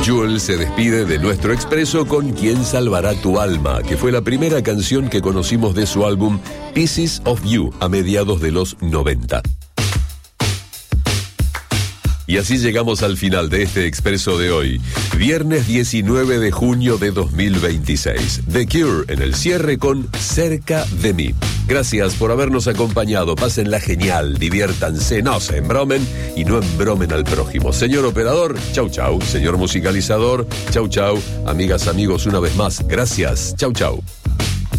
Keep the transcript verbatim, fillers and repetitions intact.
Jewel se despide de nuestro expreso con ¿Quién salvará tu alma?, que fue la primera canción que conocimos de su álbum Pieces of You a mediados de los noventa. Y así llegamos al final de este expreso de hoy, viernes diecinueve de junio de dos mil veintiséis. The Cure en el cierre con Cerca de mí. Gracias por habernos acompañado. Pásenla genial, diviértanse, no se embromen y no embromen al prójimo. Señor operador, chau chau. Señor musicalizador, chau chau. Amigas, amigos, una vez más, gracias. Chau chau.